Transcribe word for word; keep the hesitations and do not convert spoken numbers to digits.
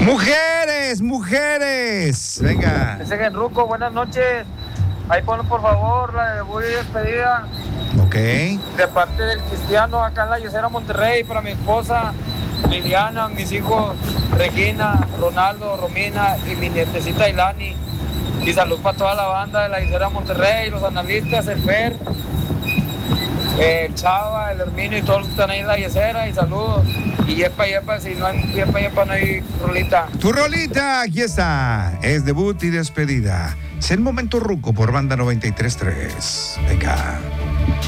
Mujeres, mujeres, venga. Ese Genruco, buenas noches. Ahí ponlo por favor, la de voy despedida. Ok. De parte del Cristiano, acá en la Yesera Monterrey, para mi esposa Liliana, mis hijos Regina, Ronaldo, Romina y mi nietecita Ilani. Y salud para toda la banda de la Yesera Monterrey, los analistas, el Fer, el Chava, el Herminio y todos los que están ahí en la Yesera. Y saludos. Y yepa, yepa, si no hay yepa, yepa, no hay rolita. Tu rolita, aquí está. Es debut y despedida. Es el momento ruco por Banda noventa y tres punto tres. Venga.